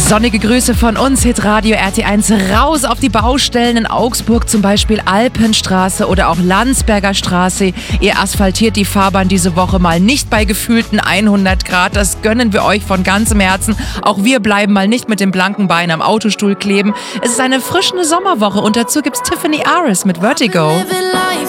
Sonnige Grüße von uns, Hitradio RT1, raus auf die Baustellen in Augsburg, zum Beispiel Alpenstraße oder auch Landsberger Straße. Ihr asphaltiert die Fahrbahn diese Woche mal nicht bei gefühlten 100 Grad. Das gönnen wir euch von ganzem Herzen. Auch wir bleiben mal nicht mit dem blanken Bein am Autostuhl kleben. Es ist eine frischende Sommerwoche und dazu gibt's Tiffany Aris mit Vertigo.